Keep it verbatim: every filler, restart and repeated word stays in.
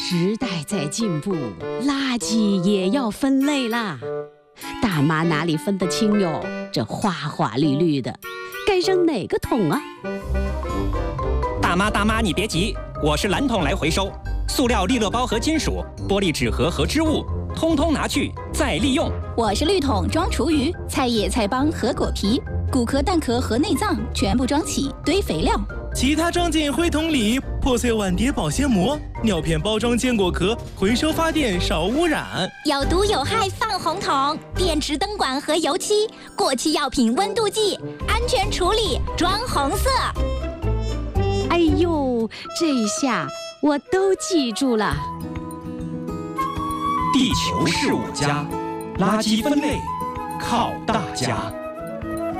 时代在进步，垃圾也要分类啦。大妈哪里分得清哟？这花花绿绿的，该扔哪个桶啊？ 大妈大妈，你别急，我是蓝桶来回收。塑料利乐包和金属、玻璃纸盒和织物，通通拿去再利用。 我是绿桶装厨余，菜叶菜帮和果皮，骨壳蛋壳和内脏全部装起堆肥料。 其他装进灰桶里，破碎碗碟保鲜膜，尿片包装坚果壳，回收发电少污染。 有毒有害放红桶，电池灯管和油漆，过期药品温度计，安全处理装红色。 哎呦，这下我都记住了。 地球是我家，垃圾分类靠大家。